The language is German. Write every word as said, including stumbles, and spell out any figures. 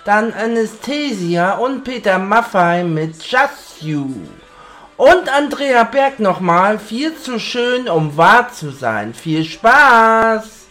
Dann Anastasia und Peter Maffay mit Just You. Und Andrea Berg nochmal, viel zu schön, um wahr zu sein. Viel Spaß!